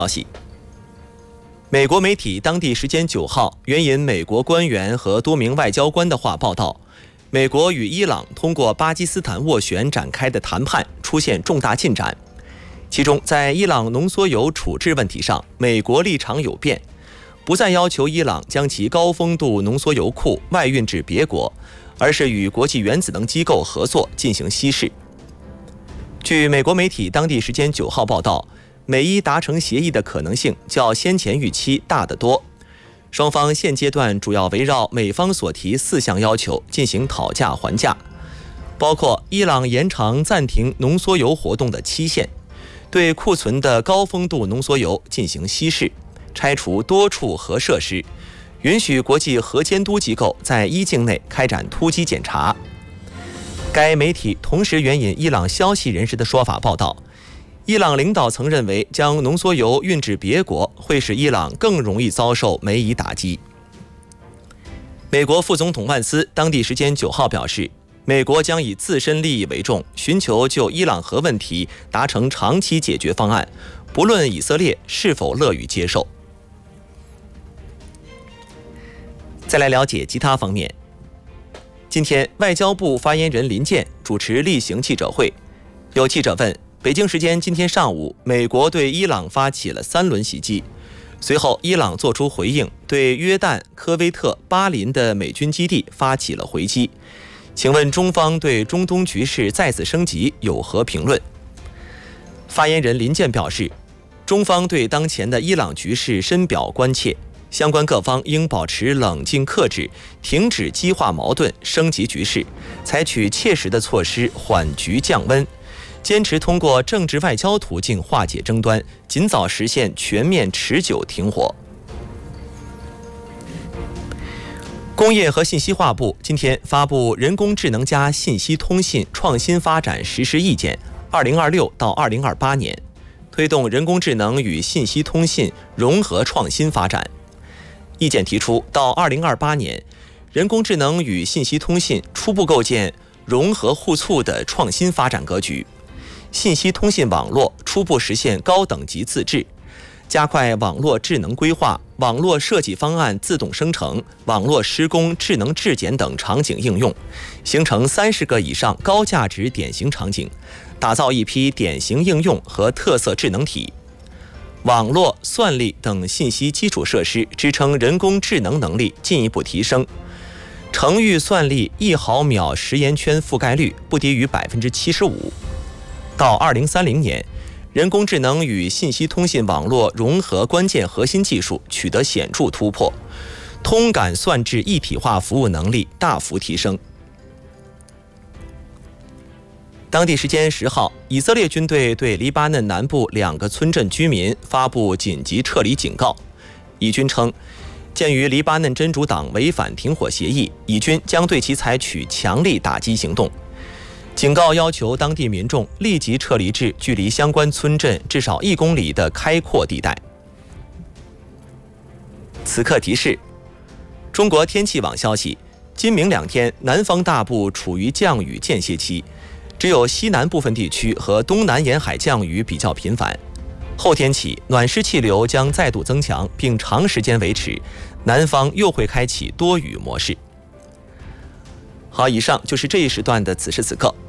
消息，美国媒体当地时间9号援引美国官员和多名外交官的话报道，美国与伊朗通过巴基斯坦斡旋展开的谈判出现重大进展。其中，在伊朗浓缩铀处置问题上，美国立场有变，不再要求伊朗将其高丰度浓缩铀库外运至别国，而是与国际原子能机构合作进行稀释。据美国媒体当地时间9号报道，美伊达成协议的可能性较先前预期大得多。双方现阶段主要围绕美方所提4项要求进行讨价还价，包括伊朗延长暂停浓缩铀活动的期限，对库存的高丰度浓缩铀进行稀释，拆除多处核设施，允许国际核监督机构在伊境内开展突击检查。该媒体同时援引伊朗消息人士的说法报道，伊朗领导层认为将浓缩铀运至别国会使伊朗更容易遭受美伊打击。美国副总统万斯当地时间9号表示，美国将以自身利益为重，寻求就伊朗核问题达成长期解决方案，不论以色列是否乐于接受。再来了解其他方面。今天，外交部发言人林健主持例行记者会，有记者问，北京时间今天上午，美国对伊朗发起了3轮袭击，随后伊朗作出回应，对约旦、科威特、巴林的美军基地发起了回击。请问中方对中东局势再次升级有何评论？发言人林健表示，中方对当前的伊朗局势深表关切，相关各方应保持冷静克制，停止激化矛盾、升级局势，采取切实的措施缓局降温，坚持通过政治外交途径化解争端，尽早实现全面持久停火。工业和信息化部今天发布《人工智能加信息通信创新发展实施意见 （2026 到2028年）》，推动人工智能与信息通信融合创新发展。意见提出，到2028年，人工智能与信息通信初步构建融合互促的创新发展格局，信息通信网络初步实现高等级自治，加快网络智能规划、网络设计方案自动生成、网络施工智能质检等场景应用，形成30个以上高价值典型场景，打造一批典型应用和特色智能体。网络、算力等信息基础设施支撑人工智能能力进一步提升，程域算力1毫秒时延圈覆盖率不低于 75%。到2030年，人工智能与信息通信网络融合关键核心技术取得显著突破，通感算质一体化服务能力大幅提升。当地时间10号，以色列军队对黎巴嫩南部2个村镇居民发布紧急撤离警告。以军称，鉴于黎巴嫩真主党违反停火协议，以军将对其采取强力打击行动。警告要求当地民众立即撤离至距离相关村镇至少1公里的开阔地带。此刻提示：中国天气网消息，今明2天南方大部处于降雨间歇期，只有西南部分地区和东南沿海降雨比较频繁。后天起，暖湿气流将再度增强，并长时间维持，南方又会开启多雨模式。好，以上就是这一时段的此时此刻。